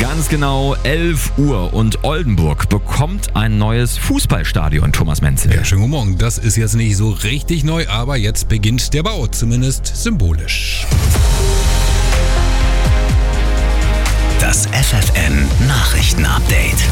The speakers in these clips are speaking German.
Ganz genau 11 Uhr und Oldenburg bekommt ein neues Fußballstadion, Thomas Menzel. Ja, schönen guten Morgen. Das ist jetzt nicht so richtig neu, aber jetzt beginnt der Bau, zumindest symbolisch. Das FFN Nachrichten-Update.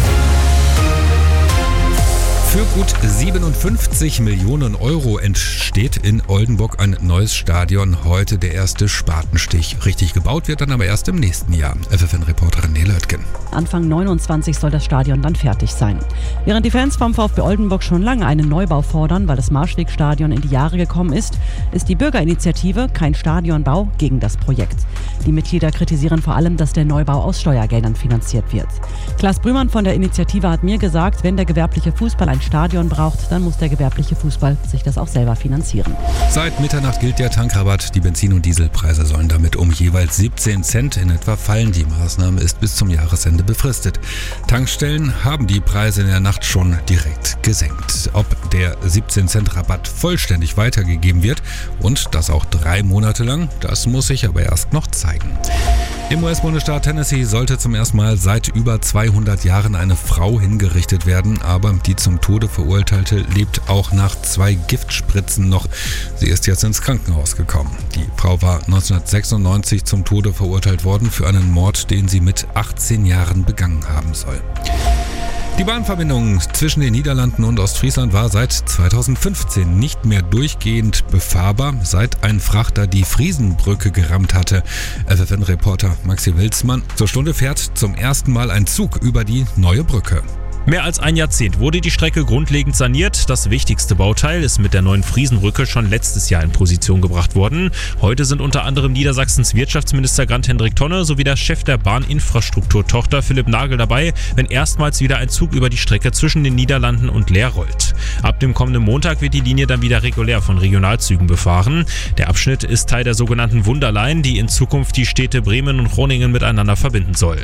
Für gut 57 Millionen Euro entsteht in Oldenburg ein neues Stadion. Heute der erste Spatenstich. Richtig gebaut wird dann aber erst im nächsten Jahr. FFN-Reporterin Nele Oettgen. Anfang 29 soll das Stadion dann fertig sein. Während die Fans vom VfB Oldenburg schon lange einen Neubau fordern, weil das Marschwegstadion in die Jahre gekommen ist die Bürgerinitiative Kein Stadionbau gegen das Projekt. Die Mitglieder kritisieren vor allem, dass der Neubau aus Steuergeldern finanziert wird. Klaas Brümann von der Initiative hat mir gesagt, wenn der gewerbliche Fußball ein Stadion braucht, dann muss der gewerbliche Fußball sich das auch selber finanzieren. Seit Mitternacht gilt der Tankrabatt. Die Benzin- und Dieselpreise sollen damit um jeweils 17 Cent in etwa fallen. Die Maßnahme ist bis zum Jahresende befristet. Tankstellen haben die Preise in der Nacht schon direkt gesenkt. Ob der 17-Cent-Rabatt vollständig weitergegeben wird und das auch 3 Monate lang, das muss sich aber erst noch zeigen. Im US-Bundesstaat Tennessee sollte zum ersten Mal seit über 200 Jahren eine Frau hingerichtet werden, aber die zum Tode Verurteilte lebt auch nach 2 Giftspritzen noch. Sie ist jetzt ins Krankenhaus gekommen. Die Frau war 1996 zum Tode verurteilt worden für einen Mord, den sie mit 18 Jahren begangen haben soll. Die Bahnverbindung zwischen den Niederlanden und Ostfriesland war seit 2015 nicht mehr durchgehend befahrbar, seit ein Frachter die Friesenbrücke gerammt hatte. FFN-Reporter Maxi Wilsmann. Zur Stunde fährt zum ersten Mal ein Zug über die neue Brücke. Mehr als ein Jahrzehnt wurde die Strecke grundlegend saniert. Das wichtigste Bauteil ist mit der neuen Friesenbrücke schon letztes Jahr in Position gebracht worden. Heute sind unter anderem Niedersachsens Wirtschaftsminister Grant-Hendrik Tonne sowie der Chef der Bahninfrastrukturtochter Philipp Nagel dabei, wenn erstmals wieder ein Zug über die Strecke zwischen den Niederlanden und Leer rollt. Ab dem kommenden Montag wird die Linie dann wieder regulär von Regionalzügen befahren. Der Abschnitt ist Teil der sogenannten Wunderline, die in Zukunft die Städte Bremen und Groningen miteinander verbinden soll.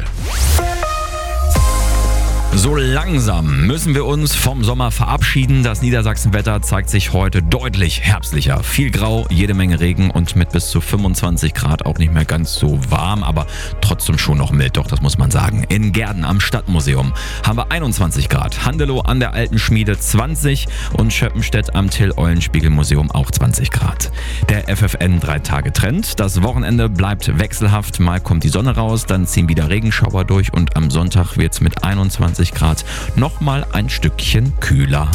So langsam müssen wir uns vom Sommer verabschieden. Das Niedersachsenwetter zeigt sich heute deutlich herbstlicher. Viel Grau, jede Menge Regen und mit bis zu 25 Grad auch nicht mehr ganz so warm, aber trotzdem schon noch mild, doch das muss man sagen. In Gehrden am Stadtmuseum haben wir 21 Grad, Handelow an der Alten Schmiede 20 und Schöppenstedt am Till-Eulenspiegel-Museum auch 20 Grad. Der FFN 3-Tage-Trend. Das Wochenende bleibt wechselhaft. Mal kommt die Sonne raus, dann ziehen wieder Regenschauer durch und am Sonntag wird es mit 21 Grad nochmal ein Stückchen kühler.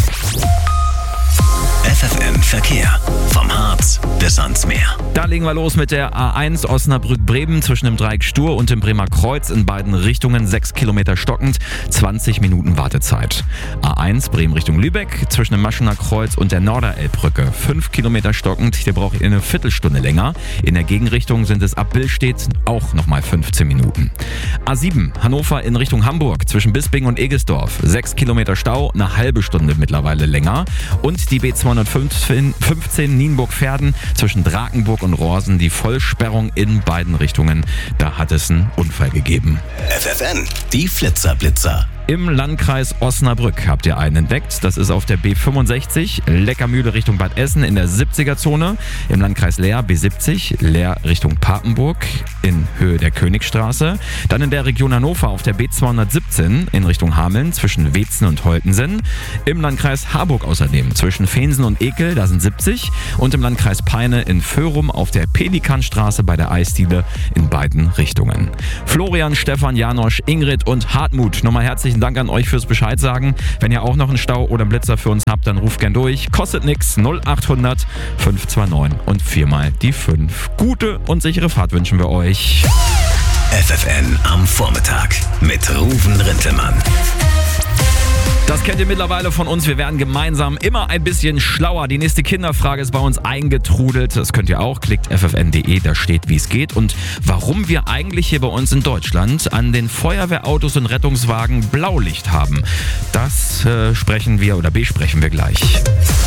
FFN Verkehr. Vom Harz bis ans Meer. Da legen wir los mit der A1 Osnabrück-Bremen zwischen dem Dreieck Stur und dem Bremer Kreuz in beiden Richtungen 6 Kilometer stockend, 20 Minuten Wartezeit. A1 Bremen Richtung Lübeck zwischen dem Maschener Kreuz und der Norderelbbrücke 5 Kilometer stockend, hier braucht ihr eine Viertelstunde länger. In der Gegenrichtung sind es ab Billstedt auch nochmal 15 Minuten. A7 Hannover in Richtung Hamburg zwischen Bisping und Egesdorf 6 Kilometer Stau, eine halbe Stunde mittlerweile länger. Und die B215 Nienburg-Verden zwischen Drakenburg und Rorsen, die Vollsperrung in beiden Richtungen. Da hat es einen Unfall gegeben. FFN, die Flitzer-Blitzer. Im Landkreis Osnabrück habt ihr einen entdeckt. Das ist auf der B65 Leckermühle Richtung Bad Essen in der 70er-Zone. Im Landkreis Leer B70 Leer Richtung Papenburg in Höhe der Königstraße. Dann in der Region Hannover auf der B217 in Richtung Hameln zwischen Wetzen und Holtensen. Im Landkreis Harburg außerdem zwischen Feensen und Ekel, da sind 70. Und im Landkreis Peine in Föhrum auf der Pelikanstraße bei der Eisdiele in beiden Richtungen. Florian, Stefan, Janosch, Ingrid und Hartmut, nochmal herzlichen Dank an euch fürs Bescheid sagen. Wenn ihr auch noch einen Stau oder einen Blitzer für uns habt, dann ruft gern durch. Kostet nix. 0800 529 und 4 mal die 5. Gute und sichere Fahrt wünschen wir euch. FFN am Vormittag mit Ruven Rintelmann. Das kennt ihr mittlerweile von uns. Wir werden gemeinsam immer ein bisschen schlauer. Die nächste Kinderfrage ist bei uns eingetrudelt. Das könnt ihr auch. Klickt ffn.de, da steht, wie es geht. Und warum wir eigentlich hier bei uns in Deutschland an den Feuerwehrautos und Rettungswagen Blaulicht haben, das besprechen wir gleich.